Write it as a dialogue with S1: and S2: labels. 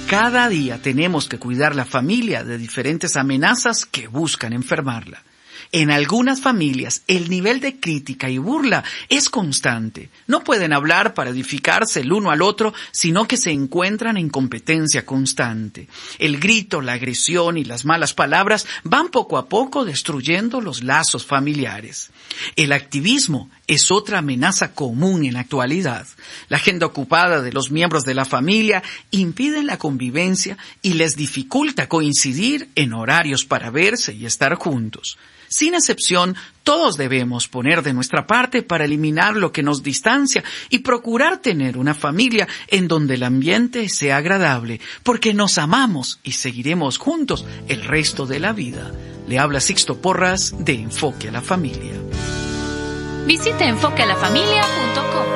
S1: Cada día tenemos que cuidar la familia de diferentes amenazas que buscan enfermarla. En algunas familias, el nivel de crítica y burla es constante. No pueden hablar para edificarse el uno al otro, sino que se encuentran en competencia constante. El grito, la agresión y las malas palabras van poco a poco destruyendo los lazos familiares. El activismo es otra amenaza común en la actualidad. La agenda ocupada de los miembros de la familia impide la convivencia y les dificulta coincidir en horarios para verse y estar juntos. Sin excepción, todos debemos poner de nuestra parte para eliminar lo que nos distancia y procurar tener una familia en donde el ambiente sea agradable, porque nos amamos y seguiremos juntos el resto de la vida. Le habla Sixto Porras de Enfoque a la Familia.
S2: Visite enfoquealafamilia.com.